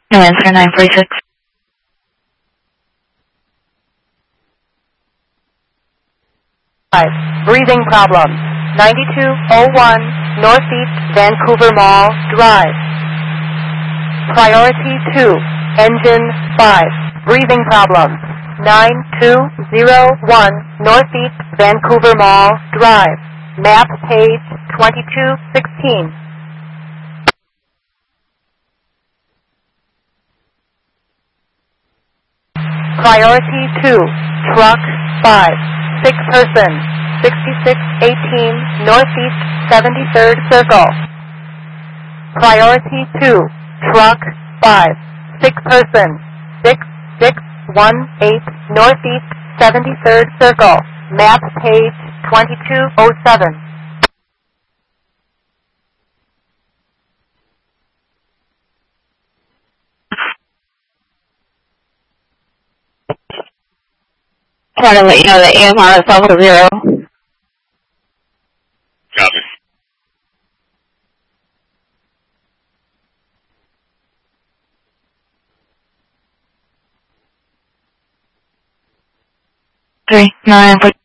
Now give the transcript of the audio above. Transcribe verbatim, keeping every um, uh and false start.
No answer, nine forty-six. five. Breathing problem. ninety-two oh one Northeast Vancouver Mall Drive. Priority two. Engine five. Breathing problem. nine two oh one Northeast Vancouver Mall Drive. Map page twenty-two sixteen. Priority two. Truck five. Sick person. sixty-six eighteen Northeast seventy-third Circle. Priority two. Truck five. Sick person. six six one eight Northeast seventy-third Circle. Map page twenty-two oh seven. I want to let you know that A M R is level zero. Copy. Three, nine,